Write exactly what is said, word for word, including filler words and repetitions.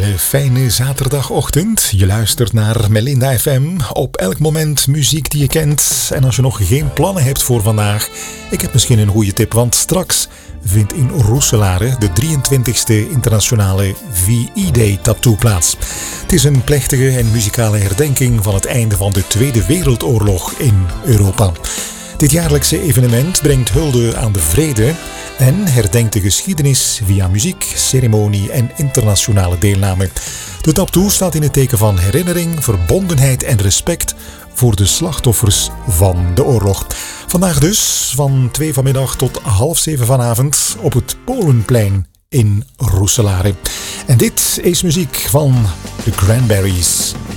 hele fijne zaterdagochtend. Je luistert naar Melinda F M. Op elk moment muziek die je kent. En als je nog geen plannen hebt voor vandaag, ik heb misschien een goede tip. Want straks vindt in Roeselare de drieëntwintigste internationale V I-Day tattoo plaats. Het is een plechtige en muzikale herdenking van het einde van de Tweede Wereldoorlog in Europa. Dit jaarlijkse evenement brengt hulde aan de vrede en herdenkt de geschiedenis via muziek, ceremonie en internationale deelname. De tattoo staat in het teken van herinnering, verbondenheid en respect voor de slachtoffers van de oorlog. Vandaag dus van twee vanmiddag tot half zeven vanavond op het Polenplein in Roeselare. En dit is muziek van The Cranberries.